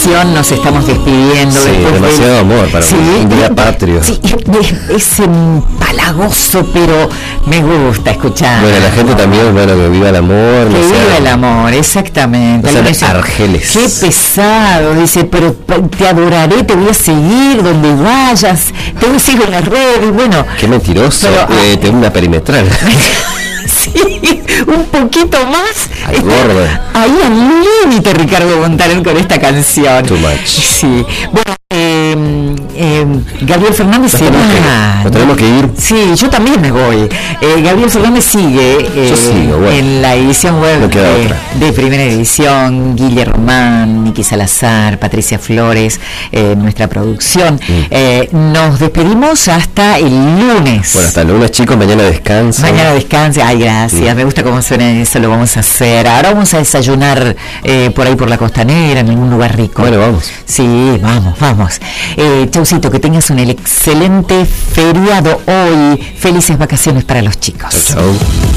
canción nos estamos despidiendo. Sí, demasiado amor para un día patrio. Sí, es empalagoso, pero me gusta escuchar. Bueno, la gente también, bueno, que viva el amor. Que viva el amor, exactamente. No sean argeles. Qué pesado, dice, pero te adoraré, te voy a seguir donde vayas, te voy a seguir en las redes, bueno. Qué mentiroso, tengo una perimetral. Sí, un poquito más. Ay, gorda. Ahí al límite Ricardo Montaner con esta canción. Too much. Sí, bueno, Gabriel Fernández se va. Nos tenemos que ir. Sí, yo también me voy. Gabriel Fernández sigue yo sigo, bueno. en la edición web no de Primera Edición. Guille Román, Niki Salazar, Patricia Flores, nuestra producción. Nos despedimos hasta el lunes. Bueno, hasta el lunes, chicos. Mañana descansa. Mañana descanse. Ay, gracias. Me gusta cómo suena eso. Lo vamos a hacer. Ahora vamos a desayunar por ahí por la Costanera, en algún lugar rico. Bueno, vamos. Sí, vamos. Chaucito, que tengas un excelente feriado hoy. Felices vacaciones para los chicos. Chau.